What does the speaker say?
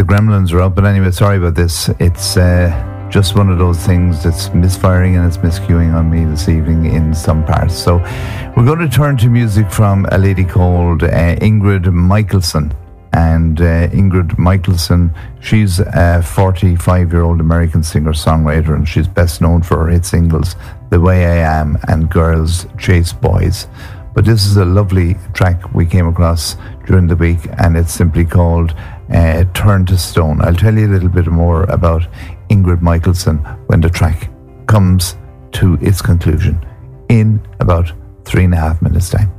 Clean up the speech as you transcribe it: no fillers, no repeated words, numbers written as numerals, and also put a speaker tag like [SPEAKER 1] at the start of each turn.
[SPEAKER 1] gremlins are out, but anyway, sorry about this. It's just one of those things that's misfiring and it's miscuing on me this evening in some parts. So we're going to turn to music from a lady called Ingrid Michaelson. And Ingrid Michaelson, she's a 45-year-old American singer-songwriter, and she's best known for her hit singles The Way I Am and Girls Chase Boys. But this is a lovely track we came across during the week, and it's simply called Turn to Stone. I'll tell you a little bit more about Ingrid Michaelson when the track comes to its conclusion in about 3.5 minutes' time.